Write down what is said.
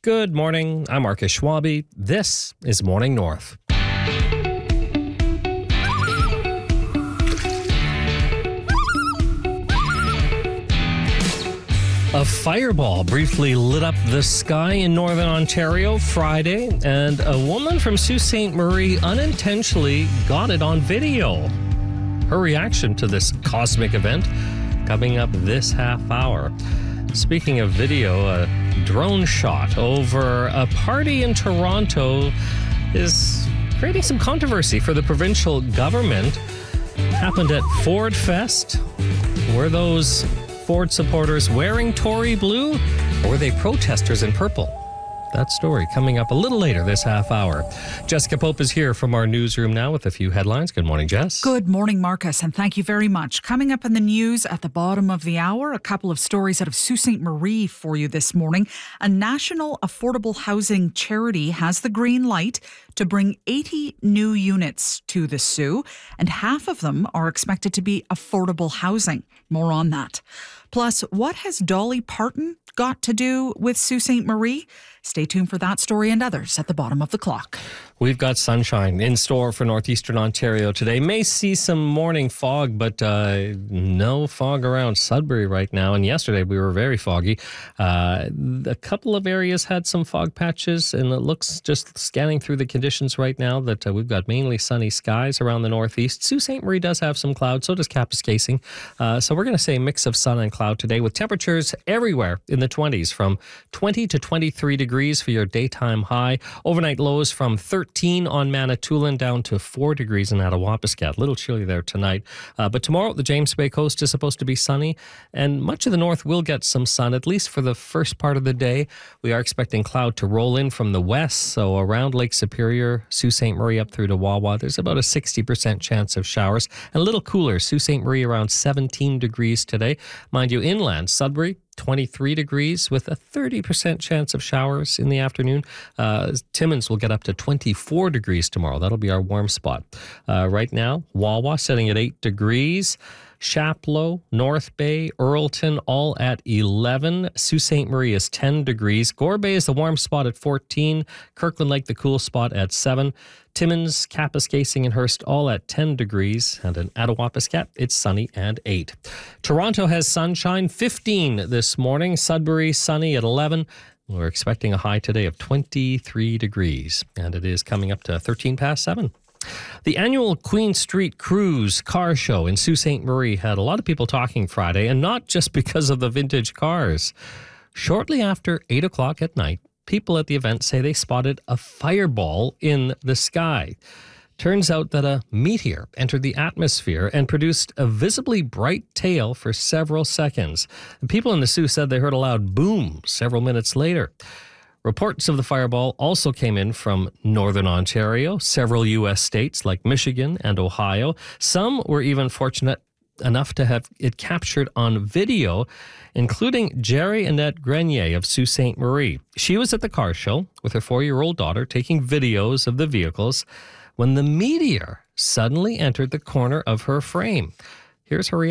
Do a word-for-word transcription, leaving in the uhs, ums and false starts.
Good morning. I'm Marcus Schwabe. This is Morning North. A fireball briefly lit up the sky in northern Ontario Friday, and a woman from Sault Ste. Marie unintentionally got it on video. Her reaction to this cosmic event coming up this half hour. Speaking of video, a drone shot over a party in Toronto is creating some controversy for the provincial government. Happened at Ford Fest. Were those Ford supporters wearing Tory blue, or were they protesters in purple? That story coming up a little later this half hour. Jessica Pope is here from our newsroom now with a few headlines. Good morning, Jess. Good morning, Marcus, and thank you very much. Coming up in the news at the bottom of the hour, a couple of stories out of Sault Ste. Marie for you this morning. A national affordable housing charity has the green light to bring eighty new units to the Soo, and half of them are expected to be affordable housing. More on that. Plus, what has Dolly Parton got to do with Sault Ste. Marie? Stay tuned for that story and others at the bottom of the clock. We've got sunshine in store for northeastern Ontario today. May see some morning fog, but uh, no fog around Sudbury right now. And yesterday we were very foggy. Uh, a couple of areas had some fog patches, and it looks, just scanning through the conditions right now, that uh, we've got mainly sunny skies around the northeast. Sault Ste. Marie does have some clouds, so does Kapuskasing. Uh, so we're going to say a mix of sun and cloud today, with temperatures everywhere in the twenties, from twenty to twenty-three degrees for your daytime high. Overnight lows from thirteen on Manitoulin down to four degrees in Attawapiskat. A little chilly there tonight. Uh, but tomorrow, the James Bay coast is supposed to be sunny, and much of the north will get some sun, at least for the first part of the day. We are expecting cloud to roll in from the west, so around Lake Superior, Sault Ste. Marie up through to Wawa, there's about a sixty percent chance of showers. And a little cooler, Sault Ste. Marie around seventeen degrees today. Mind you, inland, Sudbury, twenty-three degrees with a thirty percent chance of showers in the afternoon. Uh, Timmins will get up to twenty-four degrees tomorrow. That'll be our warm spot. Uh, right now, Wawa sitting at eight degrees. Chapleau, North Bay, Earlton, all at eleven. Sault Ste. Marie is ten degrees. Gore Bay is the warm spot at fourteen. Kirkland Lake, the cool spot at seven. Timmins, Kapuskasing, and Hearst, all at ten degrees. And in Attawapiskat, it's sunny and eight. Toronto has sunshine, fifteen this morning. Sudbury, sunny at eleven. We're expecting a high today of twenty-three degrees. And it is coming up to thirteen past seven. The annual Queen Street Cruise car show in Sault Ste. Marie had a lot of people talking Friday, and not just because of the vintage cars. Shortly after eight o'clock at night, people at the event say they spotted a fireball in the sky. Turns out that a meteor entered the atmosphere and produced a visibly bright tail for several seconds. The people in the Soo said they heard a loud boom several minutes later. Reports of the fireball also came in from northern Ontario, several U S states like Michigan and Ohio. Some were even fortunate enough to have it captured on video, including Jerry Annette Grenier of Sault Ste. Marie. She was at the car show with her four-year-old daughter taking videos of the vehicles when the meteor suddenly entered the corner of her frame. Here's her reaction.